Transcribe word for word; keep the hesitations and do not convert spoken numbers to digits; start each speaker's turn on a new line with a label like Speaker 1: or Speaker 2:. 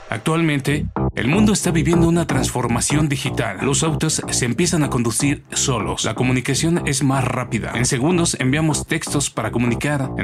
Speaker 1: Actualmente, el mundo está viviendo una transformación digital. Los autos se empiezan a conducir solos. La comunicación es más rápida. En segundos enviamos textos para comunicar.